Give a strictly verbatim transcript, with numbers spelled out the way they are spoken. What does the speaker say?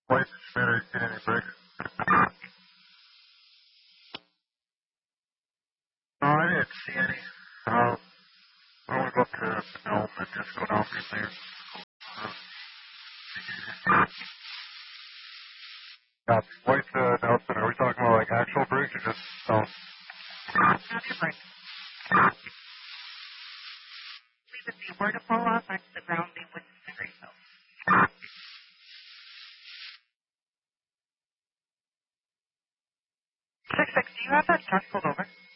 White Spinner, get any bricks? No, I didn't see any. Uh, I want to go up to Elm and just go down from there. Uh, Copy. White uh, Nelson, are we talking about like actual bricks or just stone? Actual bricks. We would be where to fall off onto the ground, they wouldn't separate those. Six six, do you have that truck pulled over?